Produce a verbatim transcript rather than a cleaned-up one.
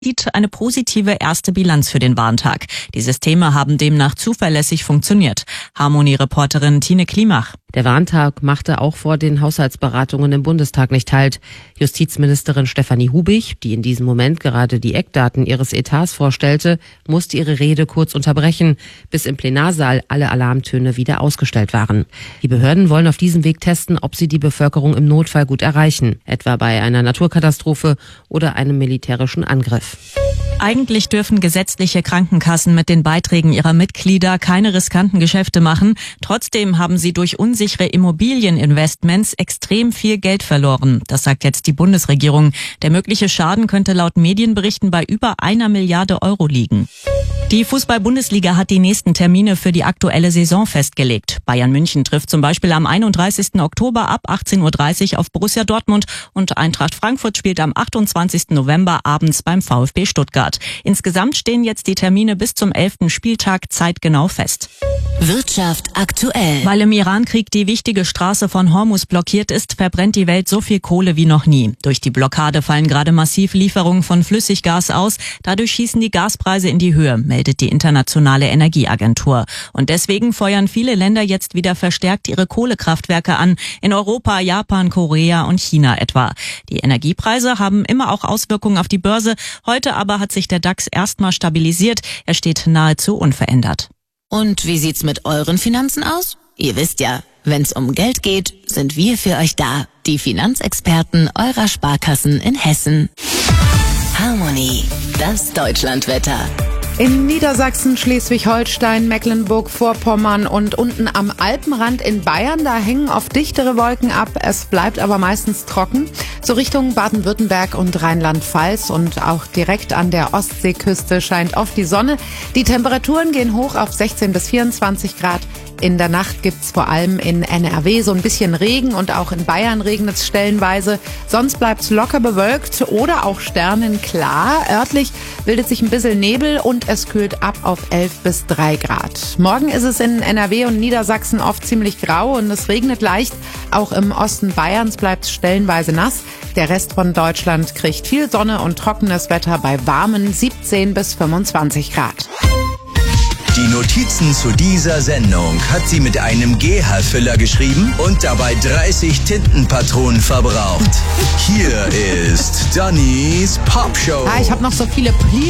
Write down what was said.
Sieht eine positive erste Bilanz für den Warntag. Die Systeme haben demnach zuverlässig funktioniert. Harmonie-Reporterin Tine Klimach. Der Warntag machte auch vor den Haushaltsberatungen im Bundestag nicht Halt. Justizministerin Stefanie Hubig, die in diesem Moment gerade die Eckdaten ihres Etats vorstellte, musste ihre Rede kurz unterbrechen, bis im Plenarsaal alle Alarmtöne wieder ausgestellt waren. Die Behörden wollen auf diesem Weg testen, ob sie die Bevölkerung im Notfall gut erreichen, etwa bei einer Naturkatastrophe oder einem militärischen Angriff. Eigentlich dürfen gesetzliche Krankenkassen mit den Beiträgen ihrer Mitglieder keine riskanten Geschäfte machen. Trotzdem haben sie durch unsichere Immobilieninvestments extrem viel Geld verloren. Das sagt jetzt die Bundesregierung. Der mögliche Schaden könnte laut Medienberichten bei über einer Milliarde Euro liegen. Die Fußball-Bundesliga hat die nächsten Termine für die aktuelle Saison festgelegt. Bayern München trifft zum Beispiel am einunddreißigsten Oktober ab achtzehn Uhr dreißig auf Borussia Dortmund und Eintracht Frankfurt spielt am achtundzwanzigsten November abends beim VfB Stuttgart. Insgesamt stehen jetzt die Termine bis zum elften Spieltag zeitgenau fest. Wirtschaft aktuell. Weil im Irankrieg die wichtige Straße von Hormuz blockiert ist, verbrennt die Welt so viel Kohle wie noch nie. Durch die Blockade fallen gerade massiv Lieferungen von Flüssiggas aus. Dadurch schießen die Gaspreise in die Höhe, meldet die Internationale Energieagentur. Und deswegen feuern viele Länder jetzt wieder verstärkt ihre Kohlekraftwerke an. In Europa, Japan, Korea und China etwa. Die Energiepreise haben immer auch Auswirkungen auf die Börse. Heute aber hat sich der DAX erstmal stabilisiert. Er steht nahezu unverändert. Und wie sieht's mit euren Finanzen aus? Ihr wisst ja, wenn's um Geld geht, sind wir für euch da. Die Finanzexperten eurer Sparkassen in Hessen. Harmonie, das Deutschlandwetter. In Niedersachsen, Schleswig-Holstein, Mecklenburg-Vorpommern und unten am Alpenrand in Bayern, da hängen oft dichtere Wolken ab. Es bleibt aber meistens trocken. So Richtung Baden-Württemberg und Rheinland-Pfalz und auch direkt an der Ostseeküste scheint oft die Sonne. Die Temperaturen gehen hoch auf sechzehn bis vierundzwanzig Grad. In der Nacht gibt's vor allem in N R W so ein bisschen Regen und auch in Bayern regnet es stellenweise. Sonst bleibt's locker bewölkt oder auch sternenklar. Örtlich bildet sich ein bisschen Nebel und es kühlt ab auf elf bis drei Grad. Morgen ist es in N R W und Niedersachsen oft ziemlich grau und es regnet leicht. Auch im Osten Bayerns bleibt's stellenweise nass. Der Rest von Deutschland kriegt viel Sonne und trockenes Wetter bei warmen siebzehn bis fünfundzwanzig Grad. Die Notizen zu dieser Sendung hat sie mit einem G H-Füller geschrieben und dabei dreißig Tintenpatronen verbraucht. Hier ist Dannys Popshow. Ah, ich habe noch so viele Pli